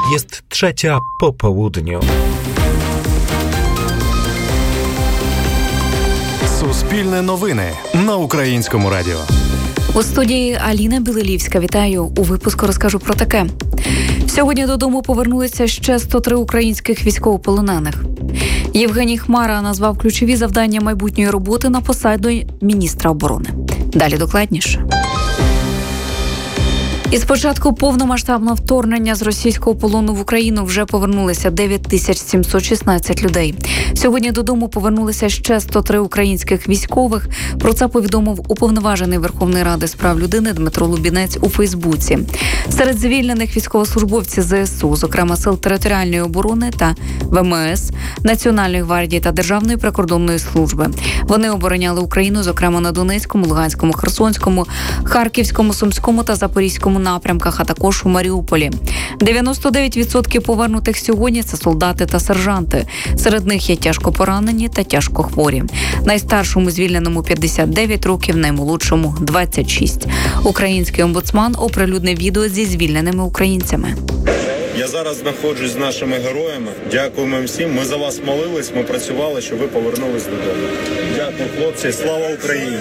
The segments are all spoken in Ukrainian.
Jest 3:00 po południu. Суспільне новини на Українському радіо. У студії Аліна Білилівська. Вітаю. У випуску розкажу про таке. Сьогодні додому повернулися ще 103 українських військовополонених. Євгеній Хмара назвав ключові завдання майбутньої роботи на посаду міністра оборони. Далі докладніше. Із початку повномасштабного вторгнення з російського полону в Україну вже повернулися 9716 людей. Сьогодні додому повернулися ще 103 українських військових. Про це повідомив уповноважений Верховної Ради з прав людини Дмитро Лубінець у Фейсбуці. Серед звільнених військовослужбовців ЗСУ, зокрема Сил територіальної оборони та ВМС, Національної гвардії та Державної прикордонної служби. Вони обороняли Україну, зокрема на Донецькому, Луганському, Херсонському, Харківському, Сумському та Запорізькому напрямках, а також у Маріуполі. 99% повернутих сьогодні – це солдати та сержанти. Серед них є тяжко поранені та тяжко хворі. Найстаршому звільненому 59 років, наймолодшому – 26. Український омбудсман оприлюднив відео зі звільненими українцями. Я зараз знаходжусь з нашими героями. Дякуємо всім. Ми за вас молились, ми працювали, щоб ви повернулись додому. Дякую, хлопці. Слава Україні!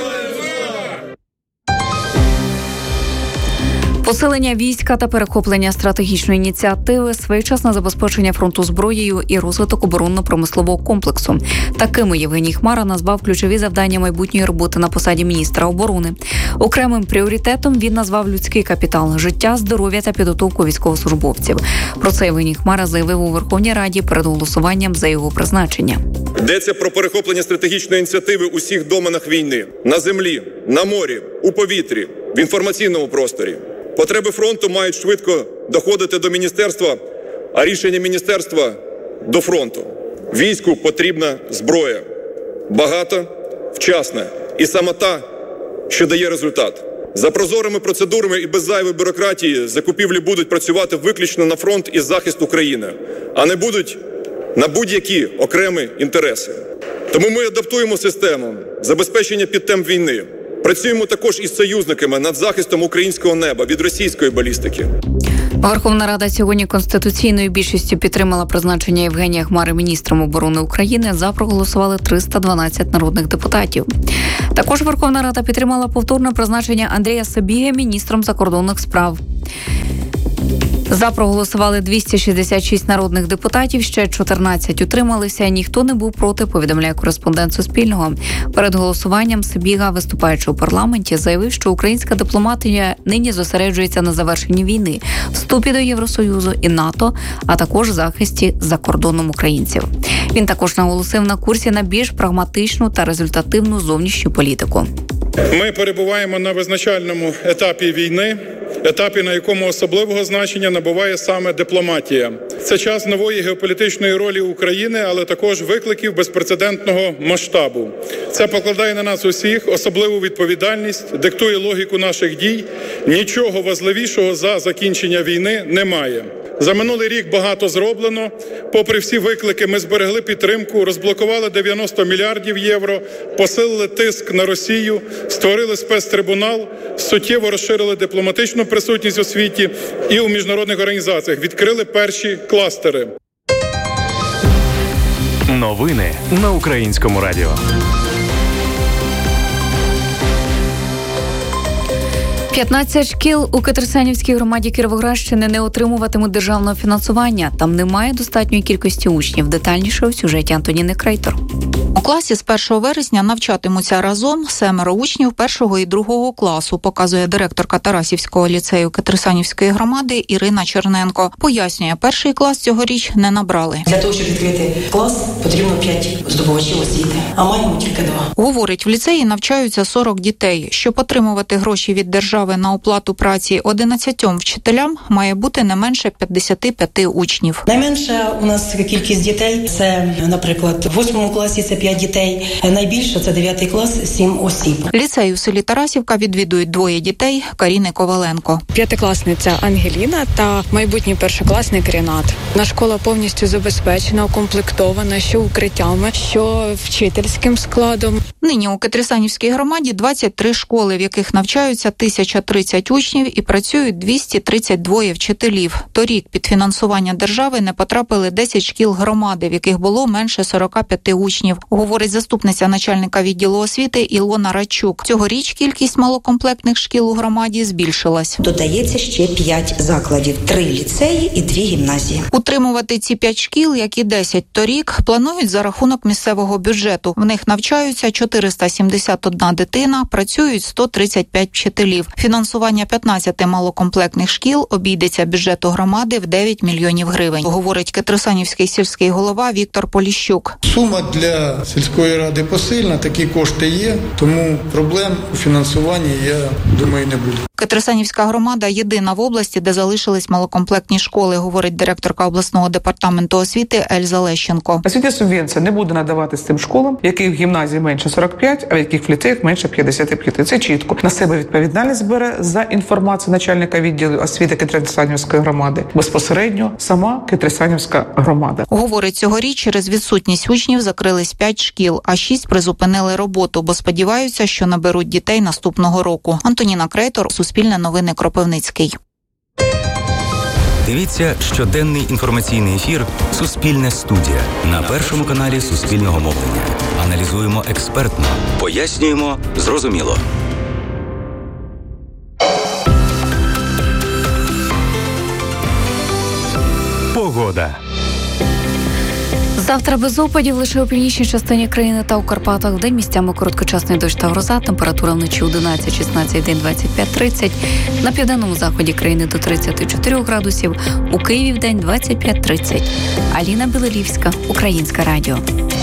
Посилення війська та перехоплення стратегічної ініціативи, своєчасне забезпечення фронту зброєю і розвиток оборонно-промислового комплексу. Такими Євгеній Хмара назвав ключові завдання майбутньої роботи на посаді міністра оборони. Окремим пріоритетом він назвав людський капітал, життя, здоров'я та підготовку військовослужбовців. Про це Євгеній Хмара заявив у Верховній Раді перед голосуванням за його призначення. Йдеться про перехоплення стратегічної ініціативи у всіх доменах війни. На землі, на морі, у повітрі, в інформаційному просторі. Потреби фронту мають швидко доходити до міністерства, а рішення міністерства – до фронту. Війську потрібна зброя. Багата, вчасна і саме та, що дає результат. За прозорими процедурами і без зайвої бюрократії закупівлі будуть працювати виключно на фронт і захист України, а не будуть на будь-які окремі інтереси. Тому ми адаптуємо систему забезпечення під темп війни. Працюємо також із союзниками над захистом українського неба від російської балістики. Верховна Рада сьогодні конституційною більшістю підтримала призначення Євгенія Хмари міністром оборони України. За проголосували 312 народних депутатів. Також Верховна Рада підтримала повторне призначення Андрія Сабіги міністром закордонних справ. За проголосували 266 народних депутатів, ще 14 утрималися, ніхто не був проти, повідомляє кореспондент Суспільного. Перед голосуванням Сабіга, виступаючи у парламенті, заявив, що українська дипломатія нині зосереджується на завершенні війни, вступі до Євросоюзу і НАТО, а також захисті за кордоном українців. Він також наголосив на курсі на більш прагматичну та результативну зовнішню політику. Ми перебуваємо на визначальному етапі війни, етапі, на якому особливого значення набуває саме дипломатія. Це час нової геополітичної ролі України, але також викликів безпрецедентного масштабу. Це покладає на нас усіх особливу відповідальність, диктує логіку наших дій. Нічого важливішого за закінчення війни немає. За минулий рік багато зроблено. Попри всі виклики, ми зберегли підтримку, розблокували 90 мільярдів євро, посилили тиск на Росію, створили спецтрибунал, суттєво розширили дипломатичну присутність у світі і у міжнародних організаціях, відкрили перші кластери. Новини на Українському радіо. 15 шкіл у Катерсанівській громаді Кіровоградщини не отримуватимуть державного фінансування. Там немає достатньої кількості учнів. Детальніше у сюжеті Антоніни Крейтор. У класі з 1 вересня навчатимуться разом 7 учнів 1 і 2 класу, показує директорка Тарасівського ліцею Катерсанівської громади Ірина Черненко. Пояснює, 1 клас цьогоріч не набрали. Для того, щоб відкрити клас, потрібно 5 здобувачів освіти, а маємо тільки 2. Говорить, в ліцеї навчаються 40 дітей. Щоб отримувати гроші від держави на оплату праці 11 вчителям, має бути не менше 55 учнів. Найменша у нас кількість дітей – це, наприклад, в 8 класі це 5 дітей, найбільше це 9 клас, 7 осіб. Ліцей у селі Тарасівка відвідують 2 дітей Каріни Коваленко. 5-класниця Ангеліна та майбутній першокласник Рінат. Наша школа повністю забезпечена, укомплектована, що укриттями, що вчительським складом. Нині у Катерсанівській громаді 23 школи, в яких навчаються 1030 учнів і працюють 232 вчителів. Торік під фінансування держави не потрапили 10 шкіл громади, в яких було менше 45 учнів, говорить заступниця начальника відділу освіти Ілона Радчук. Цьогоріч кількість малокомплектних шкіл у громаді збільшилась. Додається ще 5 закладів, 3 ліцеї і 2 гімназії. Утримувати ці 5 шкіл, як і 10 торік, планують за рахунок місцевого бюджету. В них навчаються 471 дитина, працюють 135 вчителів. Фінансування 15 малокомплектних шкіл обійдеться бюджету громади в 9 мільйонів гривень, говорить Кетрисанівський сільський голова Віктор Поліщук. Сума для сільської ради посильна, такі кошти є, тому проблем у фінансуванні, я думаю, не буде. Кетрисанівська громада єдина в області, де залишились малокомплектні школи, говорить директорка обласного департаменту освіти Ельза Лещенко. Освітня субвенція не буде надаватись тим школам, в яких в гімназії менше 45, а в яких в ліцеях менше 55. Це чітко. На себе відповідальність бере за інформацію начальника відділу освіти Кетрисанівської громади. Безпосередньо сама Кетрисанівська громада. Говорить, цьогоріч через відсутність учнів закрились 5 шкіл, а 6 призупинили роботу, бо сподіваються, що наберуть дітей наступного року. Антоніна Крейтор, Суспільне новини, Кропивницький. Дивіться щоденний інформаційний ефір «Суспільне студія» на Першому каналі Суспільного мовлення. Аналізуємо експертно, пояснюємо зрозуміло. Погода. Завтра без опадів лише у північній частині країни та у Карпатах. Вдень місцями короткочасний дощ та гроза. Температура вночі 11-16, день 25-30. На південному заході країни до 34 градусів. У Києві вдень 25-30. Аліна Білорівська, Українське радіо.